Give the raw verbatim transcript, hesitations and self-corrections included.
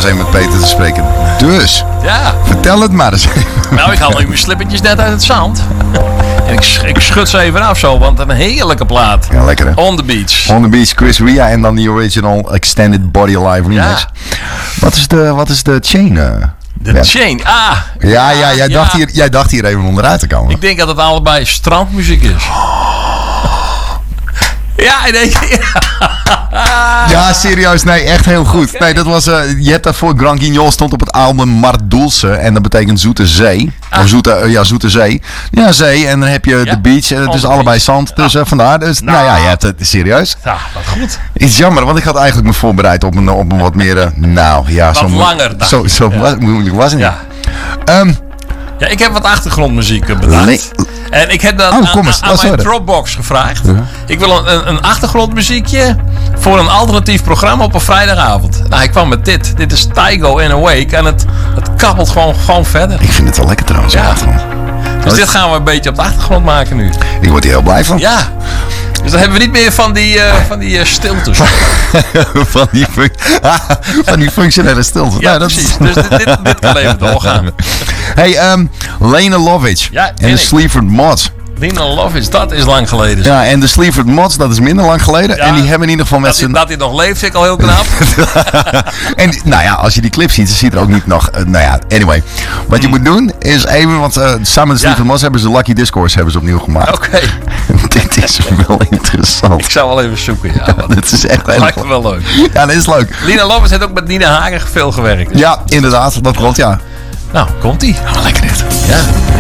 eens even met Peter te spreken. Dus, Ja. vertel het maar eens even. Nou, ik haal nu mijn slippertjes net uit het zand. En ik, sch- ik schud ze even af zo, want een heerlijke plaat. Ja, lekker hè. On the Beach. On the Beach, Chris Ria en dan die original Extended Body Alive remix. Wat is de, wat is de chain? Uh? De ja. Chain. Ah. Ja, ja, jij, Dacht hier, jij dacht hier even onderuit te komen. Ik denk dat het allebei strandmuziek is. Ja, in één keer. Ja, serieus. Nee, echt heel goed. Nee, dat was, uh, je hebt daarvoor, Grand Guignol stond op het album Mar Dulce. En dat betekent zoete zee. Ah. Of zoete, uh, ja, zoete zee. Ja, zee. En dan heb je Ja, de beach. En het is allebei beach. zand. Dus uh, vandaar. Dus, nou, Nou. ja, je hebt het serieus. Ja, wat goed. Iets jammer, want ik had eigenlijk me voorbereid op een, op een wat meer... Uh, nou, ja, Wat zo mo- langer, dacht Zo, ik. zo Ja. was- moeilijk was het niet. Ja. Um, Ja, ik heb wat achtergrondmuziek eh, bedacht. Nee. En ik heb dat Oh, aan, kom eens, aan laat mijn horen. Dropbox gevraagd. Ja. Ik wil een, een, een achtergrondmuziekje voor een alternatief programma op een vrijdagavond. Nou, ik kwam met dit. Dit is Tygo in Awake. En het, het kabbelt gewoon, gewoon verder. ik vind het wel lekker trouwens. Ja. Ja. Achtergrond. Dus dit gaan we een beetje op de achtergrond maken nu. Ik word hier heel blij van. Ja. Dus dan hebben we niet meer van die, uh, van die uh, stiltes. van, die fun- van die functionele stilte. Ja, Nou, dat precies. is- Dus dit, dit, dit kan even doorgaan. Hey, um, Lena Lovitch Ja, en ken de ik. Sleaford Mods. Lina Lovitch, dat is lang geleden. Ja, en de Sleaford Mods, dat is minder lang geleden. Ja. En die hebben in ieder geval met Dat, hij, z'n... dat hij nog leeft, vind ik al heel knap. En nou ja, als je die clip ziet, dan ziet er ook niet nog... uh, nou ja, anyway. Wat je moet doen is even... Want uh, samen met de Sleaford Ja. Mods hebben ze Lucky Discourse hebben ze opnieuw gemaakt. Oké. Dit is wel interessant. Ik zou wel even zoeken. Ja, want Dit is echt heel lijkt me wel leuk. Ja, dat is leuk. Lina Lovitch heeft ook met Nina Hagen veel gewerkt. Ja, inderdaad. Dat klopt, ja. Nou, komt-ie. Lekker dit. Ja.